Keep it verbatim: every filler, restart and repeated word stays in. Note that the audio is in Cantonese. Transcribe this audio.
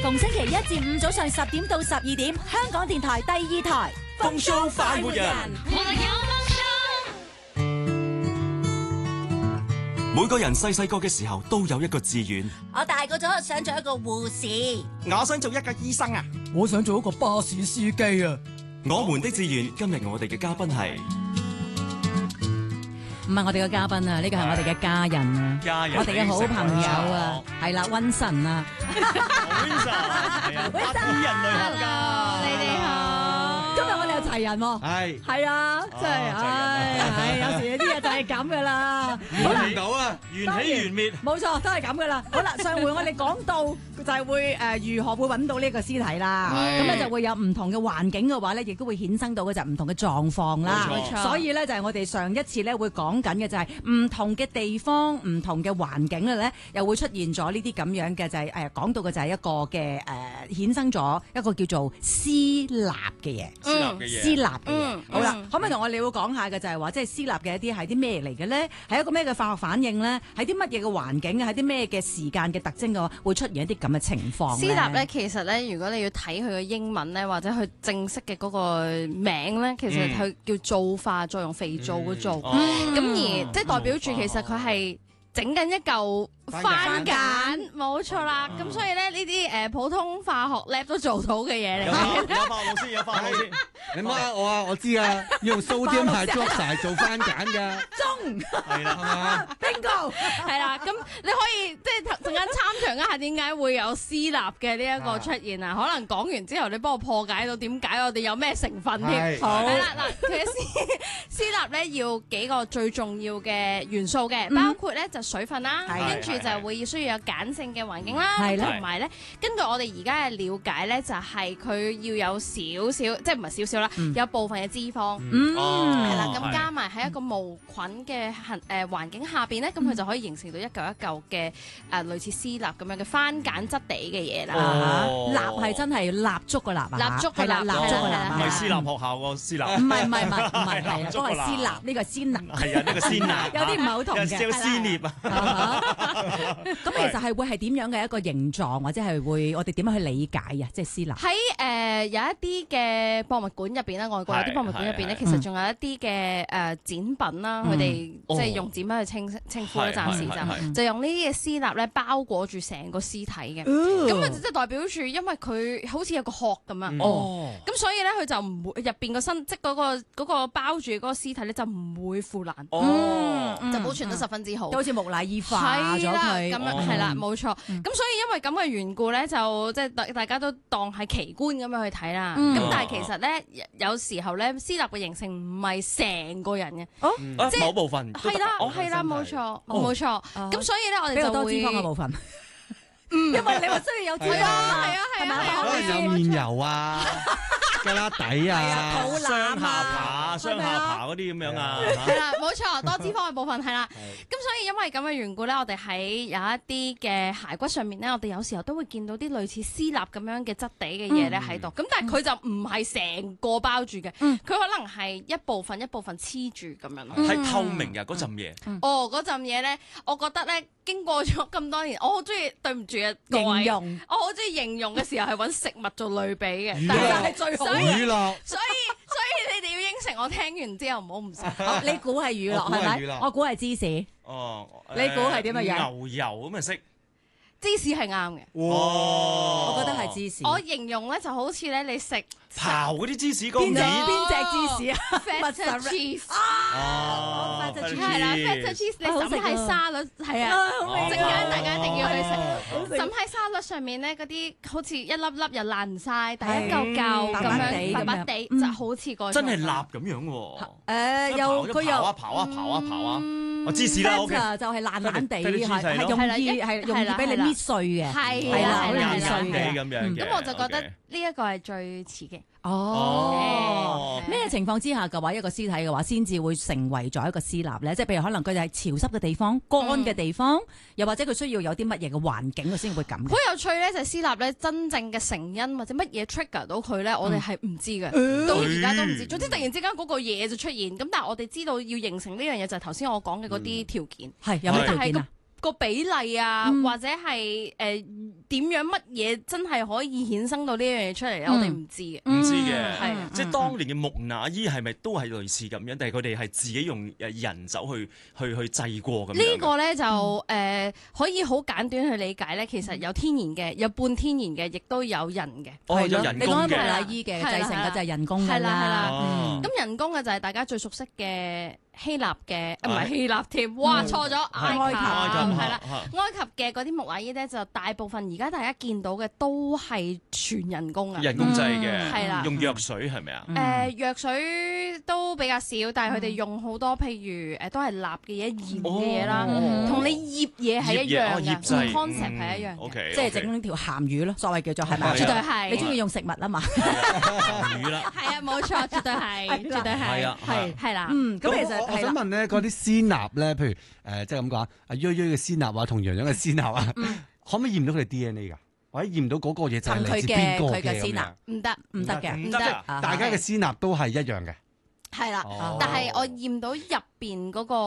逢星期一至五早上十點到十二點，香港電台第二台風騷快活人。每個人細細個嘅時候都有一個志願。 我大個咗想做一個護士， 我想做一個醫生啊！ 我想做一個巴士司機啊！ 我們的志願，今日我哋嘅嘉賓係唔係我哋嘅嘉賓啊，呢個係我哋嘅家人啊， 家人我哋嘅好朋友啊，係啦，溫神啊， 溫神，係啊，百幾人類學家， 你哋好，今日我哋有齊人喎， 係係啊，真係，唉，係有時啲嘢就係咁噶啦，好啦， 唔到啊！ 緣起緣滅， 冇錯，都係咁噶啦。好啦，上回我哋講到就係會誒如何會揾到呢個屍體啦，咁咧就會有唔同嘅環境嘅話咧，亦都會衍生到嘅就係唔同嘅狀況啦。 冇錯所以咧就係我哋上一次咧會講緊嘅就係唔同嘅地方、唔同嘅環境咧，又會出現咗呢啲咁樣嘅就係誒講到嘅就係一個嘅誒衍生咗一個叫做屍蠟嘅嘢， 私立嘅嘢， 屍蠟嘅嘢。 嗯好啦， 嗯可唔可以同我哋會講下嘅就係話，即係屍蠟嘅一啲係啲咩嚟嘅咧？係一個咩嘅化學反應咧？係啲乜嘢嘅環境？係啲咩嘅時間嘅特徵嘅話，會出現一啲咁嘅情況屍蠟咧，其實咧，如果你要睇佢嘅英文咧，或者佢正式嘅嗰個名咧，其實佢叫皂化作用肥皂嘅皂，咁、 哦而即係代表住其實佢係整緊一嚿番梘，冇錯啦。咁所以咧呢啲誒普通化學 lab 都做到嘅嘢嚟有嘅。 有化學老師，有化學老師， 你唔好呃我啊！我知啊，要用 sodium hydroxide 做番梘㗎， 中係啦， 係嘛？ bingo 係啦，咁你可以即係陣間參詳一下點解會有屍蠟嘅呢一個出現啊？可能講完之後，你幫我破解到點解我哋有咩成分添。 係好係啦，嗱，佢嘅屍屍蠟咧要幾個最重要嘅元素嘅，包括咧就水分啦， 係跟住就會要需要有鹼性嘅環境啦， 係啦同埋咧根據我哋而家嘅了解咧，就係佢要有少少，即係唔係少少啦，有部分嘅脂肪。 嗯係啦，咁係加埋喺一個無菌嘅環誒環境下邊咧，咁佢就可以形成到一嚿一嚿嘅誒類似絲蠟咁樣嘅番梘質地嘅嘢啦。 哦蠟係真係蠟燭個蠟啊， 蠟燭個係啦， 蠟蠟燭個蠟係啦啊唔係私立學校個私立， 唔係唔係唔係唔係，係啊， 蠟燭嗰個係個蠟絲蠟，呢個係鮮蠟。 係啊，呢個鮮蠟， 有啲唔係好同嘅有少少撕裂啊， 啊哈咁其實係會係點樣嘅一個形狀，或者係會我哋點樣去理解啊？即係絲蠟。 喺誒有一啲嘅博物館入邊咧，外國有啲博物館入邊咧， 係其實仲有一啲嘅誒展品啦，佢哋即係用展品去稱稱呼啦，暫時係係係就就用呢啲嘅絲蠟咧包裹住成個屍體嘅，咁啊即係代表住，因為佢好似有個殼咁啊。 哦， 咁所以咧，佢就唔會入邊個身，即係嗰個嗰個包住嗰個屍體咧，就唔會腐爛， 哦， 就保存得十分之好都。好似木乃伊化咗係啦， 佢。 咁樣係啦，冇錯。咁所以因為咁嘅緣故咧，就即係大大家都當係奇觀咁樣去睇啦。 嗯咁但係其實咧，有時候咧，屍蠟嘅形成唔係成個人嘅， 啊即係某部分都得係啦， 哦係啦，冇錯，冇錯。咁所以咧，我哋比較就會多脂肪嘅部分。因為你話需要有脂肪係啊啊， 係啊係啊係咪係啊可能有面油啊、加拉底啊， 肚雙腩下巴、 啊， 雙下巴嗰啲咁樣啊， 係啦，冇錯，多脂肪嘅部分係啦。咁所以因為咁嘅緣故咧，我哋喺有一啲嘅骸骨上面咧，我哋有時候都會見到啲類似絲蠟咁樣嘅質地嘅嘢咧喺度。咁但係佢就唔係成個包住嘅，佢可能係一部分一部分黐住咁樣咯。 係透明嘅嗰陣嘢， 哦，嗰陣嘢咧，我覺得咧經過咗咁多年，我好中意對唔住啊各位， 形容我好中意形容嘅時候係揾食物做類比嘅， 娛樂但係係最好所以娛樂所以所以你哋要應承我聽完之後唔好唔食。 好你估係乳酪我估係係咪乳酪？ 我估係芝士。 哦， 你估係點嘅樣牛油咁嘅色， 芝士係啱嘅， 哦， 我覺得係芝士。 我形容咧就好似咧你食刨嗰啲芝士嗰邊隻面， 邊隻芝士啊？ feta cheese 哦 feta cheese 係啦，feta cheese 你好食啊浸喺沙律係啊， 啊好味啊陣間大家一定要去食。 哦浸喺沙律上面咧，嗰啲好似一粒粒又爛唔晒，但係一係嚿嚿咁白白地樣白白咁樣地， 嗯就好似個真係蠟咁樣喎， 誒，又佢又刨啊刨啊刨啊刨啊，我芝士啦，OK， feta 就係爛爛地， feta cheese 係係咯係容易係啦一係容易係啦俾你係啦搣碎嘅。 係係啦啦係啦好易碎係啦嘅咁樣嘅， 咁我就覺得 OK 呢一個係最似嘅。 哦， 哦咩情況之下嘅話，一個屍體嘅話，先至會成為咗一個屍蠟咧？即係譬如可能佢哋係潮濕嘅地方、乾嘅地方，又或者佢需要有啲乜嘢嘅環境，佢先會咁嘅好。有趣咧，就係屍蠟咧真正嘅成因或者乜嘢 trigger 到佢咧，我哋係唔知嘅，到而家都唔知。總之突然之間嗰個嘢就出現，咁但係我哋知道要形成呢樣嘢就係頭先我講嘅嗰啲條件。 係有咩但係個條件啊？ 個比例啊， 嗯或者係誒點樣乜嘢真係可以衍生到呢樣嘢出嚟咧？我哋唔知嘅。 唔知嘅， 係即係當年嘅木乃伊係咪都係類似咁樣，定係佢哋係自己用誒人手去去去製過咁樣？ 呢個咧就誒可以好簡短去理解咧，其實有天然嘅，有半天然嘅，亦都有人嘅。 哦，有係咯你講緊木人工嘅， 乃伊嘅製成嘅就係人工㗎係啦係啦哦咁人工嘅就係大家最熟悉嘅希臘嘅，唔係希臘添，哇錯咗埃及埃及係啦。 嚇埃及嘅嗰啲木乃伊咧，就大部分而家大家見到嘅都係全人工啊。 人工製嘅， 係啦用藥水係咪啊？ 誒藥水都比較少，但係佢哋用好多譬如誒都係蠟嘅嘢、鹽嘅嘢啦， 哦同你醃嘢係一樣嘅醃嘢哦醃製 ，concept 係一樣嘅。 O K， 即係整條鹹魚咯，所謂叫做係咪？ 係啊絕對係。 你中意用食物啊嘛？ 魚啦， 係啊，冇錯，絕對係，絕對係係啊，係係啦。 嗯，咁其實我我係啦， 想問咧，嗰啲鮮納咧，譬如誒，即係咁講，阿鋥鋥嘅鮮納啊，同洋洋嘅鮮納啊，可唔可以驗到佢哋 D N A 㗎？或者驗到嗰個嘢就係嚟憑佢嘅自邊個佢嘅鮮納嘅咁樣？ 唔得， 唔得嘅， 唔得啊！ 啊大家嘅鮮納都係一樣嘅。 係啦哦。 但係我驗到入邊嗰個